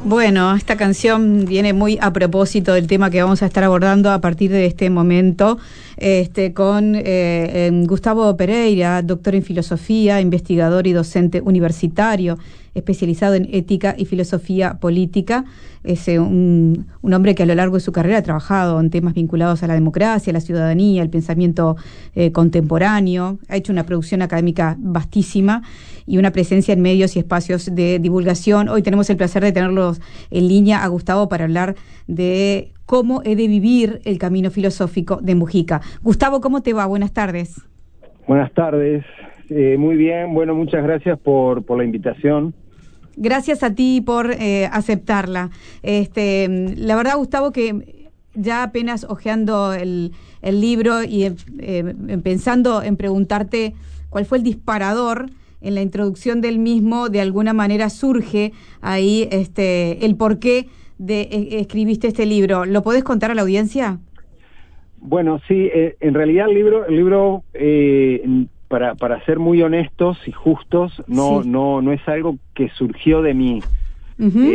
Bueno, esta canción viene muy a propósito del tema que vamos a estar abordando a partir de este momento, con Gustavo Pereira, doctor en filosofía, investigador y docente universitario, especializado en ética y filosofía política. Es un hombre que a lo largo de su carrera ha trabajado en temas vinculados a la democracia, a la ciudadanía, al pensamiento contemporáneo. Ha hecho una producción académica vastísima y una presencia en medios y espacios de divulgación. Hoy tenemos el placer de tenerlos en línea a Gustavo para hablar de cómo he de vivir el camino filosófico de Mujica. Gustavo, ¿cómo te va? Buenas tardes. Buenas tardes. Muy bien. Bueno, muchas gracias por la invitación. Gracias a ti por aceptarla. La verdad, Gustavo, que ya apenas hojeando el libro y pensando en preguntarte cuál fue el disparador en la introducción del mismo, de alguna manera surge ahí el porqué de escribiste este libro. ¿Lo podés contar a la audiencia? Bueno, sí, en realidad el libro para ser muy honestos y justos, no es algo que surgió de mí. Uh-huh.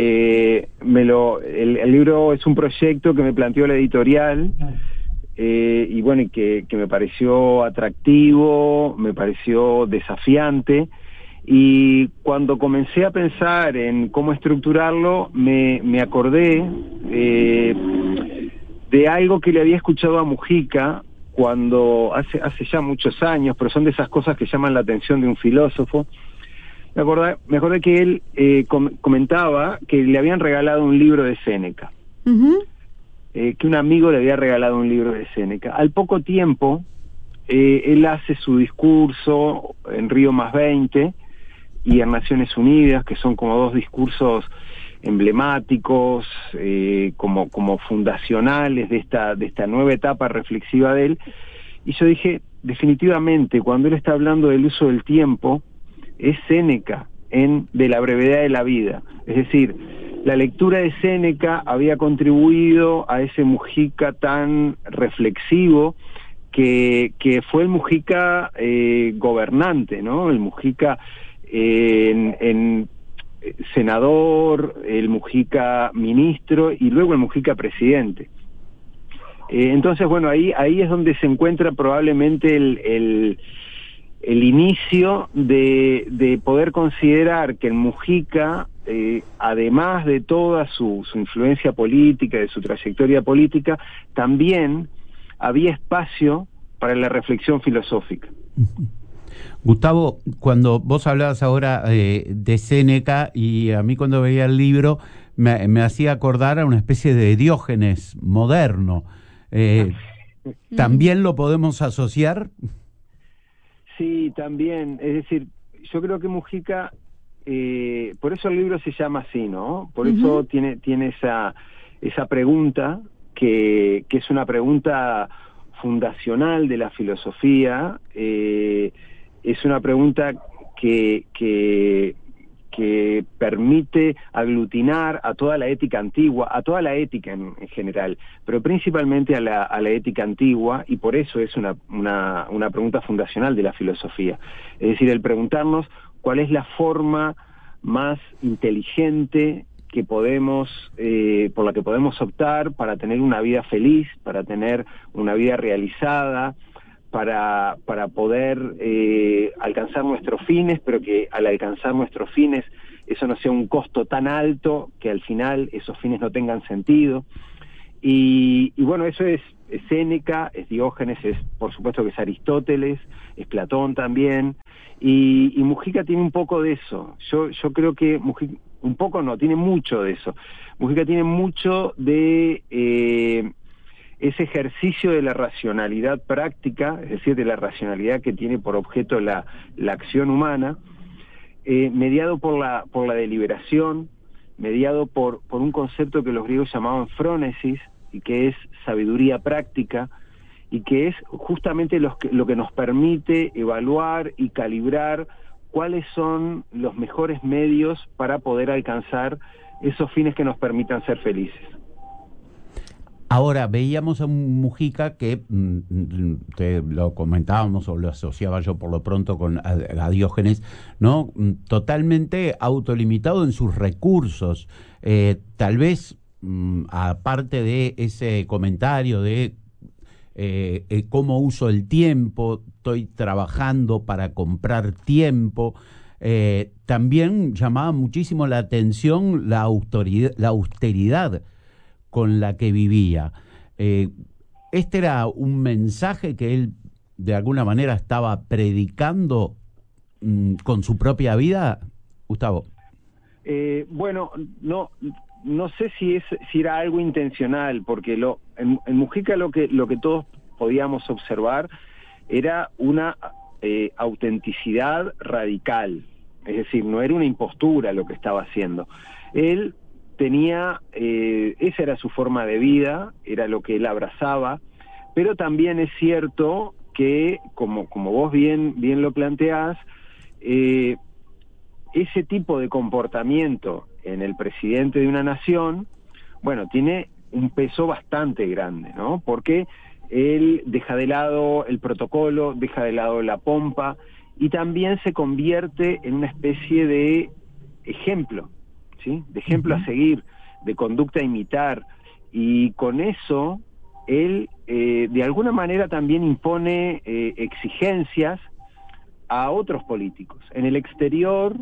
El libro es un proyecto que me planteó la editorial. Y bueno, y que me pareció atractivo, me pareció desafiante, y cuando comencé a pensar en cómo estructurarlo, me acordé de algo que le había escuchado a Mujica cuando hace ya muchos años, pero son de esas cosas que llaman la atención de un filósofo. Me acordé que él comentaba que le habían regalado un libro de Séneca. Uh-huh. Que un amigo le había regalado un libro de Séneca. Al poco tiempo, él hace su discurso en Río+20 y en Naciones Unidas, que son como dos discursos emblemáticos, como fundacionales de esta nueva etapa reflexiva de él. Y yo dije, definitivamente, cuando él está hablando del uso del tiempo, es Séneca de la brevedad de la vida. Es decir, la lectura de Séneca había contribuido a ese Mujica tan reflexivo que fue el Mujica gobernante, ¿no? El Mujica en senador, el Mujica ministro y luego el Mujica presidente. Entonces, bueno, ahí es donde se encuentra probablemente el inicio de poder considerar que el Mujica, además de toda su influencia política, de su trayectoria política, también había espacio para la reflexión filosófica. Gustavo, cuando vos hablabas ahora de Séneca, y a mí cuando veía el libro me hacía acordar a una especie de Diógenes moderno. ¿También lo podemos asociar? Sí, también. Es decir, yo creo que Mujica, por eso el libro se llama así, ¿no? Por eso tiene esa pregunta que es una pregunta fundacional de la filosofía. Es una pregunta que permite aglutinar a toda la ética antigua, a toda la ética en general, pero principalmente a la ética antigua, y por eso es una pregunta fundacional de la filosofía. Es decir, el preguntarnos cuál es la forma más inteligente que por la que podemos optar para tener una vida feliz, para tener una vida realizada, para poder alcanzar nuestros fines, pero que al alcanzar nuestros fines eso no sea un costo tan alto que al final esos fines no tengan sentido. Y bueno, eso es Séneca, es Diógenes, por supuesto que es Aristóteles, es Platón también, y Mujica tiene un poco de eso. Yo creo que Mujica, un poco no, tiene mucho de eso. Mujica tiene mucho de ese ejercicio de la racionalidad práctica, es decir, de la racionalidad que tiene por objeto la acción humana, mediado por la deliberación, mediado por un concepto que los griegos llamaban phronesis, y que es sabiduría práctica, y que es justamente lo que nos permite evaluar y calibrar cuáles son los mejores medios para poder alcanzar esos fines que nos permitan ser felices. Ahora, veíamos a un Mujica que, lo comentábamos o lo asociaba yo por lo pronto con a Diógenes, ¿no? Totalmente autolimitado en sus recursos. Tal vez, aparte de ese comentario de cómo uso el tiempo, estoy trabajando para comprar tiempo, también llamaba muchísimo la atención la austeridad con la que vivía. Este era un mensaje que él de alguna manera estaba predicando con su propia vida, Gustavo. Bueno, no sé si era algo intencional, porque en Mujica lo que todos podíamos observar era una autenticidad radical, es decir, no era una impostura lo que estaba haciendo. Él tenía, esa era su forma de vida, era lo que él abrazaba, pero también es cierto que, como vos bien lo planteás, ese tipo de comportamiento en el presidente de una nación, bueno, tiene un peso bastante grande, ¿no? Porque él deja de lado el protocolo, deja de lado la pompa, y también se convierte en una especie de ejemplo, ¿sí? De ejemplo a seguir, de conducta a imitar, y con eso él de alguna manera también impone exigencias a otros políticos, en el exterior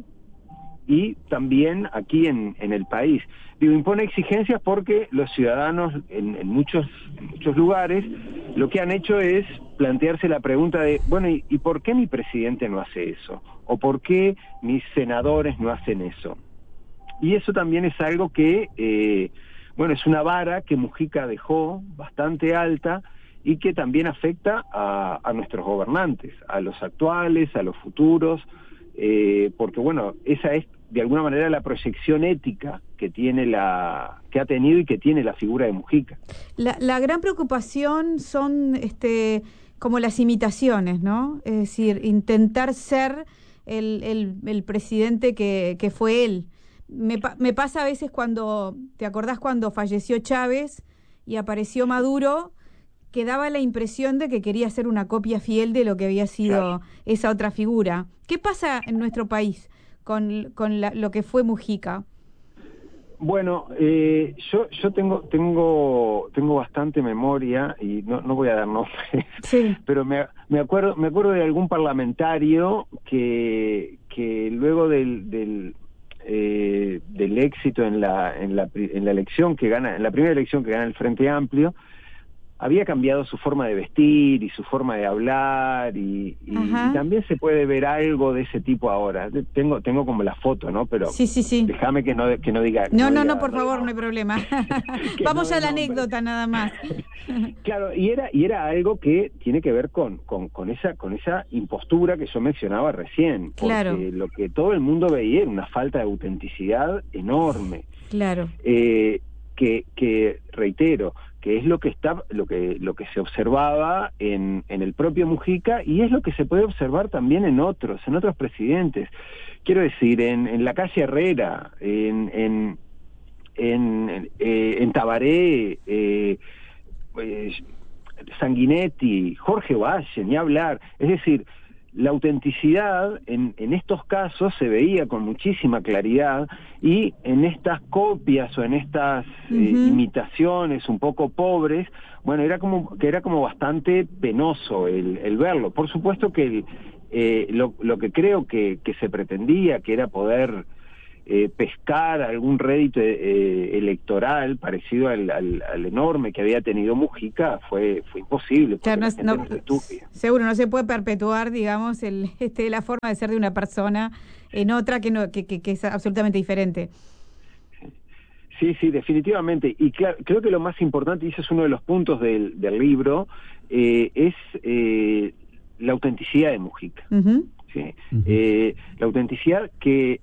y también aquí en el país. Digo, impone exigencias porque los ciudadanos en muchos lugares lo que han hecho es plantearse la pregunta de, bueno, ¿y por qué mi presidente no hace eso? ¿O por qué mis senadores no hacen eso? Y eso también es algo que, bueno, es una vara que Mujica dejó bastante alta y que también afecta a nuestros gobernantes, a los actuales, a los futuros, porque, bueno, esa es de alguna manera la proyección ética que ha tenido y que tiene la figura de Mujica. La gran preocupación son como las imitaciones, ¿no? Es decir, intentar ser el presidente que fue él. Me pasa a veces ¿te acordás cuando falleció Chávez y apareció Maduro? Que daba la impresión de que quería ser una copia fiel de lo que había sido esa otra figura. ¿Qué pasa en nuestro país con lo que fue Mujica? Bueno, yo tengo bastante memoria y no voy a dar nombres, sí. Pero me acuerdo de algún parlamentario que luego del éxito en la elección que gana, en la primera elección que gana el Frente Amplio, había cambiado su forma de vestir y su forma de hablar y también se puede ver algo de ese tipo ahora. Tengo como la foto, ¿no? Pero sí. Déjame que no diga. No, por favor, no hay problema. Vamos a la anécdota nada más. Claro, y era algo que tiene que ver con esa impostura que yo mencionaba recién. Claro. Porque lo que todo el mundo veía era una falta de autenticidad enorme. Claro. Que reitero, que es lo que se observaba en el propio Mujica y es lo que se puede observar también en otros presidentes. Quiero decir, en la calle Herrera, en Tabaré, Sanguinetti, Jorge Valle, ni hablar. Es decir, la autenticidad en estos casos se veía con muchísima claridad y en estas copias o en estas imitaciones un poco pobres, bueno, era como bastante penoso el verlo. Por supuesto que lo que creo que se pretendía, que era poder pescar algún rédito electoral parecido al enorme que había tenido Mujica, fue imposible. Claro, seguro no se puede perpetuar, digamos, la forma de ser de una persona en otra que es absolutamente diferente. Sí, definitivamente. Y claro, creo que lo más importante, y ese es uno de los puntos del libro, es la autenticidad de Mujica. ¿Sí? La autenticidad que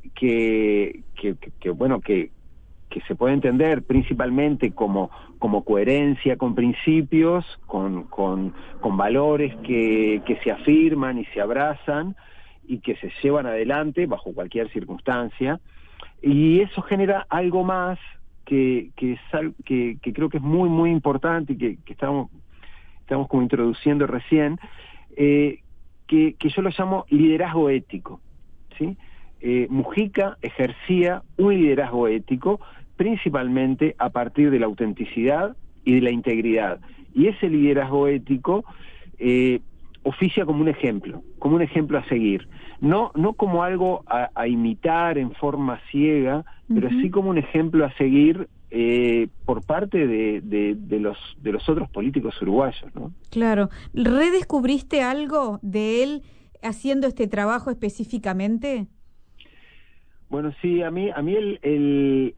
se puede entender principalmente como coherencia con principios, con valores que se afirman y se abrazan y que se llevan adelante bajo cualquier circunstancia, y eso genera algo más que creo que es muy, muy importante y que estamos como introduciendo recién, que yo lo llamo liderazgo ético, ¿sí? Mujica ejercía un liderazgo ético principalmente a partir de la autenticidad y de la integridad. Y ese liderazgo ético oficia como un ejemplo a seguir. No como algo a imitar en forma ciega, pero sí como un ejemplo a seguir por parte de los otros políticos uruguayos, ¿no? Claro. ¿Redescubriste algo de él haciendo este trabajo específicamente? Bueno, sí, a mí el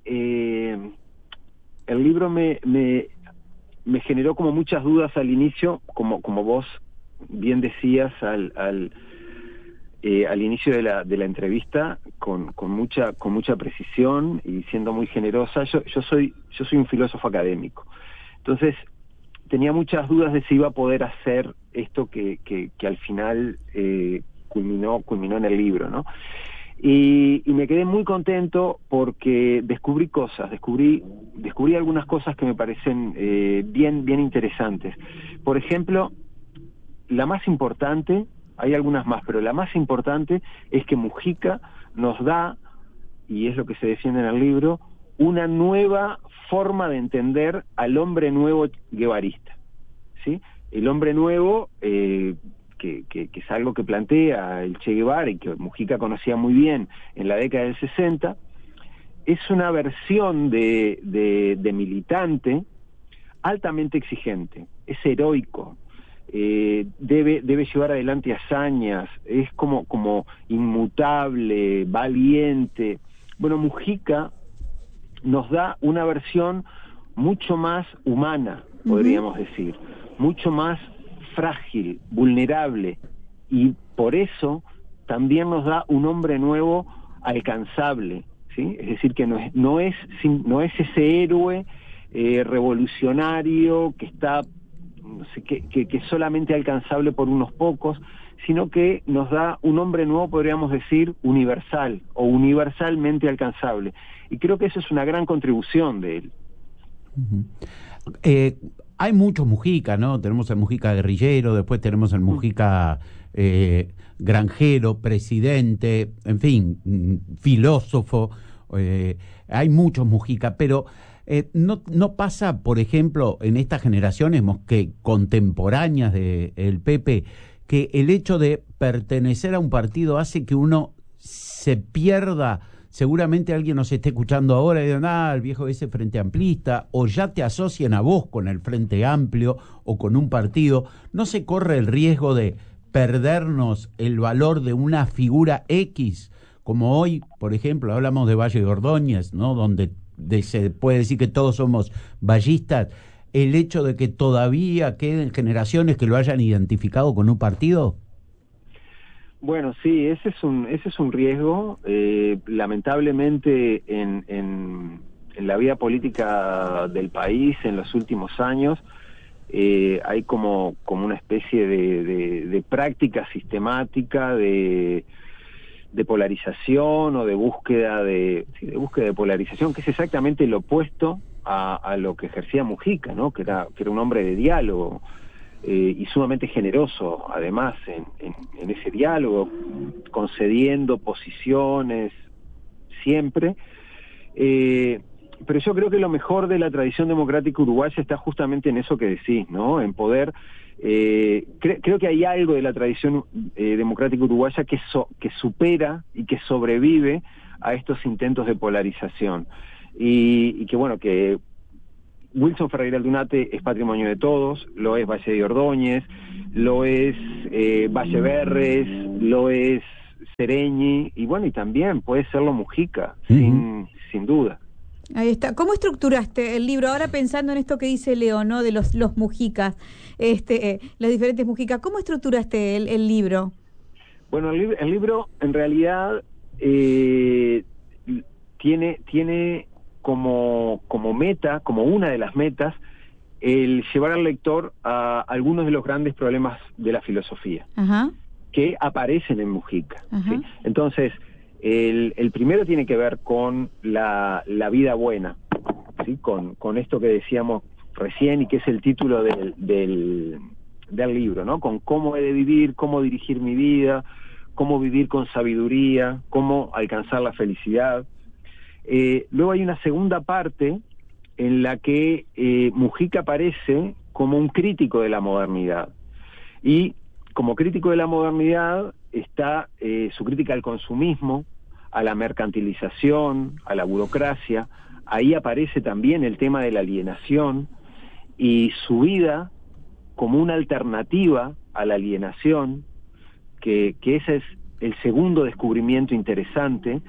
libro me generó como muchas dudas al inicio, como vos bien decías al inicio de la entrevista, con mucha precisión y siendo muy generosa. Yo soy un filósofo académico, entonces tenía muchas dudas de si iba a poder hacer esto que al final culminó en el libro, ¿no? Y me quedé muy contento porque descubrí algunas cosas que me parecen bien interesantes. Por ejemplo, la más importante, hay algunas más, pero la más importante es que Mujica nos da, y es lo que se defiende en el libro, una nueva forma de entender al hombre nuevo guevarista, ¿sí? El hombre nuevo, que es algo que plantea el Che Guevara y que Mujica conocía muy bien en la década del 60, es una versión de militante altamente exigente, es heroico, debe llevar adelante hazañas, es como inmutable, valiente. Bueno, Mujica nos da una versión mucho más humana, podríamos decir, mucho más frágil, vulnerable, y por eso también nos da un hombre nuevo alcanzable, ¿sí? Es decir, que no es ese héroe revolucionario que está, no sé, que es solamente alcanzable por unos pocos, sino que nos da un hombre nuevo, podríamos decir, universal o universalmente alcanzable. Y creo que eso es una gran contribución de él. Hay muchos Mujica, ¿no? Tenemos el Mujica guerrillero, después tenemos el Mujica granjero, presidente, en fin, filósofo. Hay muchos Mujica, pero no pasa, por ejemplo, en estas generaciones que contemporáneas del Pepe, que el hecho de pertenecer a un partido hace que uno se pierda. Seguramente alguien nos esté escuchando ahora y digan, el viejo ese Frente Amplista, o ya te asocian a vos con el Frente Amplio o con un partido. ¿No se corre el riesgo de perdernos el valor de una figura X? Como hoy, por ejemplo, hablamos de Valle de Ordóñez, ¿no? Donde se puede decir que todos somos vallistas. El hecho de que todavía queden generaciones que lo hayan identificado con un partido. Bueno, sí, ese es un riesgo. Lamentablemente en la vida política del país en los últimos años hay como una especie de práctica sistemática de polarización o de búsqueda de polarización, que es exactamente lo opuesto a lo que ejercía Mujica, ¿no? Que era un hombre de diálogo. Y sumamente generoso, además, en ese diálogo, concediendo posiciones siempre. Pero yo creo que lo mejor de la tradición democrática uruguaya está justamente en eso que decís, ¿no? En poder... creo que hay algo de la tradición democrática uruguaya que supera y que sobrevive a estos intentos de polarización. Y que, bueno, que Wilson Ferreira Aldunate es patrimonio de todos, lo es Valle de Ordóñez, lo es Valle Berres, lo es Sereñi, y bueno, y también puede serlo Mujica, sin duda. Ahí está. ¿Cómo estructuraste el libro? Ahora pensando en esto que dice Leo, ¿no? De los Mujicas, los diferentes Mujicas. ¿Cómo estructuraste el libro? Bueno, el libro en realidad tiene como meta, como una de las metas, el llevar al lector a algunos de los grandes problemas de la filosofía. Ajá. Que aparecen en Mujica, ¿sí? Entonces, el primero tiene que ver con la vida buena, ¿sí? Con esto que decíamos recién y que es el título del libro, ¿no? Con cómo he de vivir, cómo dirigir mi vida, cómo vivir con sabiduría, cómo alcanzar la felicidad. Luego hay una segunda parte en la que Mujica aparece como un crítico de la modernidad. Y como crítico de la modernidad está su crítica al consumismo, a la mercantilización, a la burocracia. Ahí aparece también el tema de la alienación y su vida como una alternativa a la alienación, que ese es el segundo descubrimiento interesante.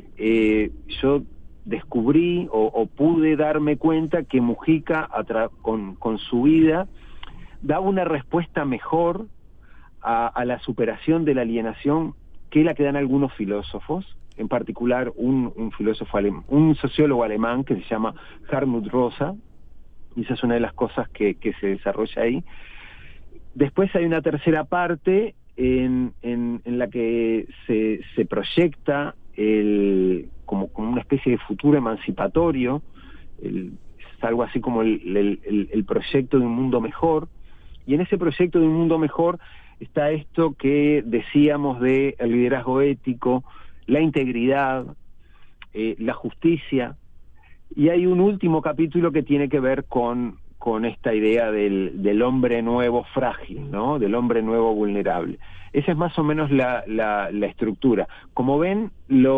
Yo descubrí o pude darme cuenta que Mujica con su vida da una respuesta mejor a la superación de la alienación que la que dan algunos filósofos, en particular un filósofo un sociólogo alemán que se llama Hartmut Rosa, y esa es una de las cosas que se desarrolla ahí. Después hay una tercera parte en la que se proyecta como una especie de futuro emancipatorio, es algo así como el proyecto de un mundo mejor, y en ese proyecto de un mundo mejor está esto que decíamos de el liderazgo ético, la integridad, la justicia, y hay un último capítulo que tiene que ver con esta idea del hombre nuevo frágil, ¿no? Del hombre nuevo vulnerable. Esa es más o menos la estructura. Como ven,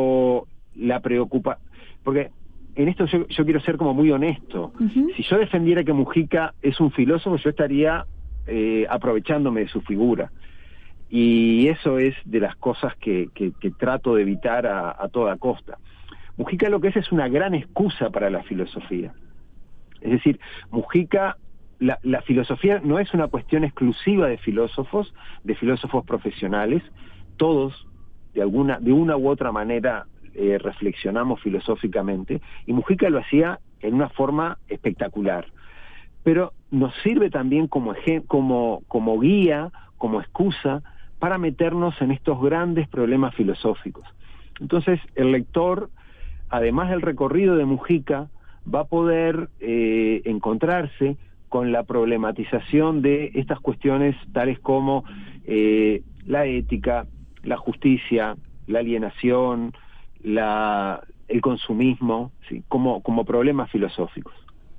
la preocupa, porque en esto yo quiero ser como muy honesto. Uh-huh. Si yo defendiera que Mujica es un filósofo, yo estaría aprovechándome de su figura. Y eso es de las cosas que trato de evitar a toda costa. Mujica lo que es una gran excusa para la filosofía. Es decir, Mujica, la filosofía no es una cuestión exclusiva de filósofos profesionales. Todos, de una u otra manera, reflexionamos filosóficamente, y Mujica lo hacía en una forma espectacular. Pero nos sirve también como guía, como excusa, para meternos en estos grandes problemas filosóficos. Entonces, el lector, además del recorrido de Mujica, va a poder encontrarse con la problematización de estas cuestiones tales como la ética, la justicia, la alienación, el consumismo, ¿sí? como problemas filosóficos.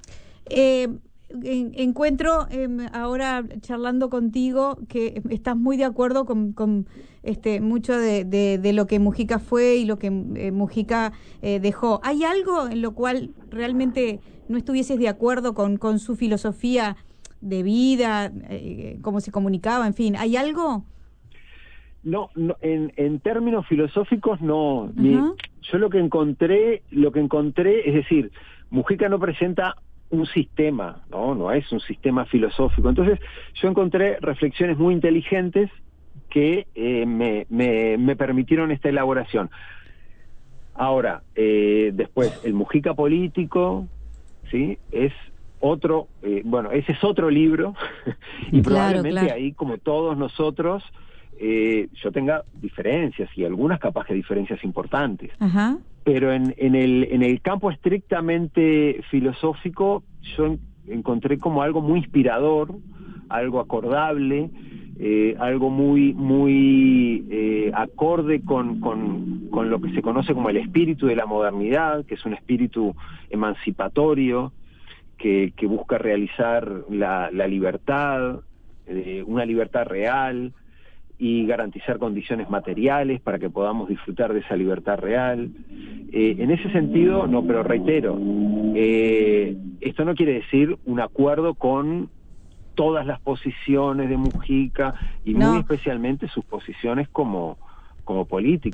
Encuentro ahora charlando contigo que estás muy de acuerdo con mucho de lo que Mujica fue y lo que Mujica dejó. ¿Hay algo en lo cual realmente no estuvieses de acuerdo con su filosofía de vida, cómo se comunicaba, en fin? ¿Hay algo? No, en términos filosóficos no. Uh-huh. Yo lo que encontré, es decir, Mujica no presenta un sistema, no es un sistema filosófico. Entonces yo encontré reflexiones muy inteligentes que me permitieron esta elaboración. Ahora, después, el Mujica político, ¿sí? Es otro, ese es otro libro, y probablemente ahí, como todos nosotros, yo tenga diferencias, y algunas capaz que diferencias importantes. Uh-huh. Pero en el campo estrictamente filosófico, yo encontré como algo muy inspirador, algo acordable, algo muy acorde con lo que se conoce como el espíritu de la modernidad, que es un espíritu emancipatorio, que busca realizar la libertad, una libertad real, y garantizar condiciones materiales para que podamos disfrutar de esa libertad real. En ese sentido, no, pero reitero, esto no quiere decir un acuerdo con todas las posiciones de Mujica, y muy especialmente sus posiciones como político.